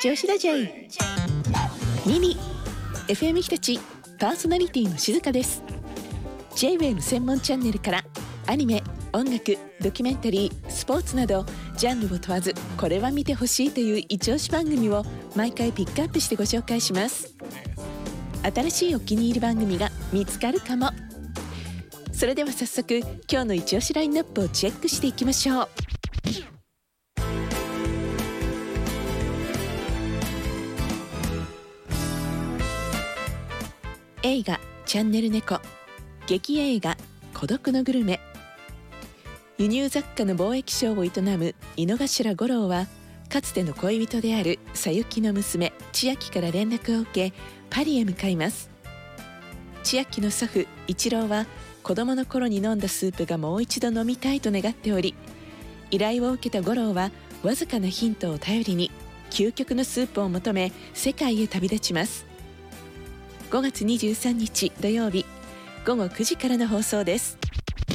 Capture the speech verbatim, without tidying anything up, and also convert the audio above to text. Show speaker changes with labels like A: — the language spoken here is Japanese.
A: 一押しだ J ミニ エフエム 日立パーソナリティの静香です。 J-ウェーブ 専門チャンネルからアニメ、音楽、ドキュメンタリー、スポーツなどジャンルを問わずこれは見てほしいという一押し番組を毎回ピックアップしてご紹介します。新しいお気に入り番組が見つかるかも。それでは早速今日の一押しラインナップをチェックしていきましょう。映画チャンネル猫、劇映画孤独のグルメ。輸入雑貨の貿易商を営む井之頭五郎はかつての恋人であるさゆきの娘千秋から連絡を受けパリへ向かいます。千秋の祖父一郎は子供の頃に飲んだスープがもう一度飲みたいと願っており、依頼を受けた五郎はわずかなヒントを頼りに究極のスープを求め世界へ旅立ちます。ごがつにじゅうさんにち土曜日ごごくじからの放送です。